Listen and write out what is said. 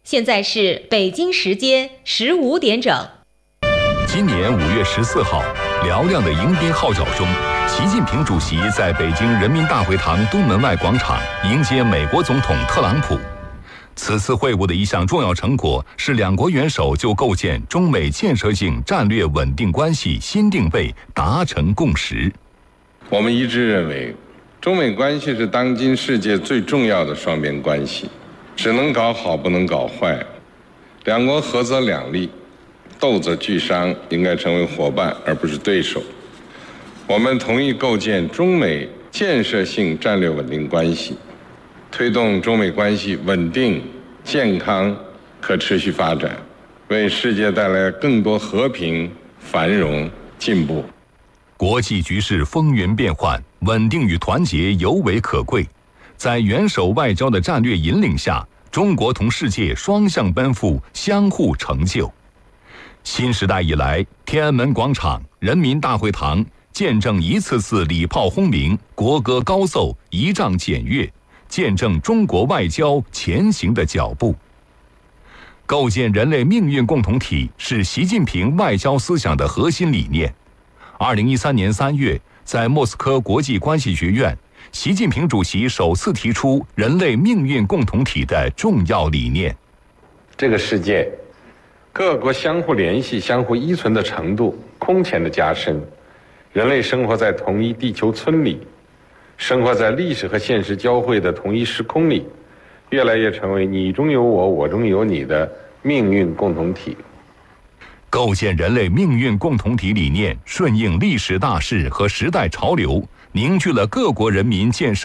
现在是北京时间15点整。 今年5月14号，嘹亮的迎宾号角中，习近平主席在北京人民大会堂东门外广场迎接美国总统特朗普。此次会晤的一项重要成果是两国元首就构建中美建设性战略稳定关系新定位达成共识。 我们一致认为，中美关系是当今世界最重要的双边关系，只能搞好不能搞坏，两国合则两利，斗则俱伤，应该成为伙伴而不是对手。我们同意构建中美建设性战略稳定关系，推动中美关系稳定、健康、可持续发展，为世界带来更多和平、繁荣、进步。 国际局势风云变幻，稳定与团结尤为可贵。在元首外交的战略引领下，中国同世界双向奔赴，相互成就。新时代以来，天安门广场、人民大会堂见证一次次礼炮轰鸣、国歌高奏、仪仗检阅，见证中国外交前行的脚步。构建人类命运共同体是习近平外交思想的核心理念。2013年3月，在莫斯科国际关系学院，习近平主席首次提出人类命运共同体的重要理念。 这个世界，各国相互联系、相互依存的程度空前的加深，人类生活在同一地球村里，生活在历史和现实交汇的同一时空里，越来越成为你中有我，我中有你的命运共同体。 构建人类命运共同体理念，顺应历史大势和时代潮流，凝聚了各国人民建设